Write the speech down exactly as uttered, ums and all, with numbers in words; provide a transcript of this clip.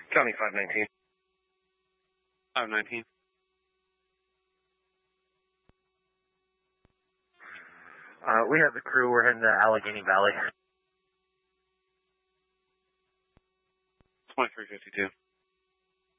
County five nineteen. five nineteen. Uh, we have the crew. We're heading to Allegheny Valley. twenty-three fifty-two.